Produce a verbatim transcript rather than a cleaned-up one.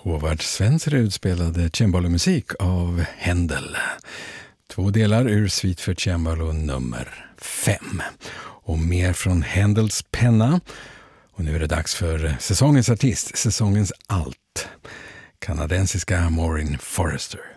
Håvard Svenserud spelade cembalomusik av Händel. Två delar ur Suite för cembalo nummer fem. Och mer från Händels penna. Och nu är det dags för säsongens artist, säsongens allt. Kanadensiska Maureen Forrester.